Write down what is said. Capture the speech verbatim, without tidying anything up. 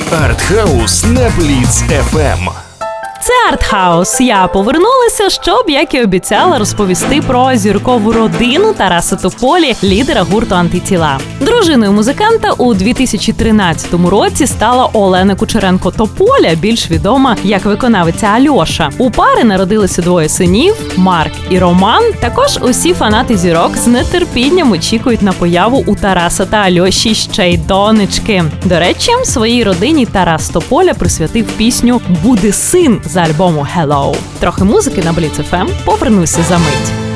Артхаус на Бліц еф ем. Це Артхаус. Я повернулася, щоб, як і обіцяла, розповісти про зіркову родину Тараса Тополі, лідера гурту «Антитіла». Дружиною музиканта у дві тисячі тринадцятому році стала Олена Кучеренко-Тополя, більш відома як виконавиця Альоша. У пари народилися двоє синів – Марк і Роман. Також усі фанати зірок з нетерпінням очікують на появу у Тараса та Альоші ще й донечки. До речі, своїй родині Тарас Тополя присвятив пісню «Буде син» з альбому «Hello». Трохи музики на Бліц еф ем. Повернуся за мить.